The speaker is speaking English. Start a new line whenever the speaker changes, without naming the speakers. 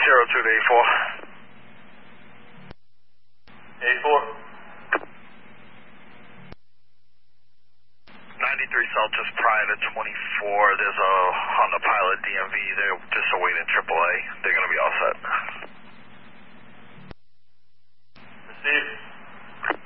02 to 84. 93 Celtics Private 24. There's a Honda Pilot DMV. They're just awaiting AAA.